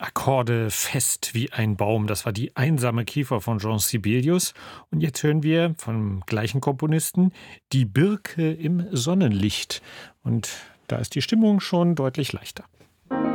Akkorde fest wie ein Baum. Das war die einsame Kiefer von Jean Sibelius. Und jetzt hören wir vom gleichen Komponisten die Birke im Sonnenlicht. Und da ist die Stimmung schon deutlich leichter.